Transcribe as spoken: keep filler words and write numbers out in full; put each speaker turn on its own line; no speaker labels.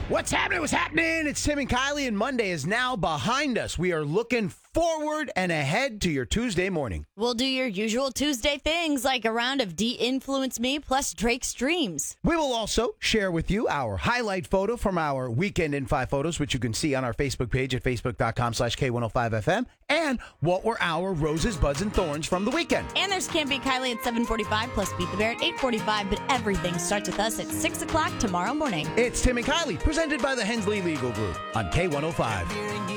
What's happening? What's happening? It's Tim and Kylie, and Monday is now behind us. We are looking forward and ahead to your Tuesday morning.
We'll do your usual Tuesday things like a round of De-Influence Me plus Drake streams.
We will also share with you our highlight photo from our Weekend in Five photos, which you can see on our Facebook page at facebook.com slash K105FM, and what were our roses, buds, and thorns from the weekend.
And there's Can't Beat Kylie at seven forty-five plus Beat the Bear at eight forty-five, but everything starts with us at six o'clock tomorrow morning.
It's Tim and Kylie, presented by the Hensley Legal Group on K one oh five.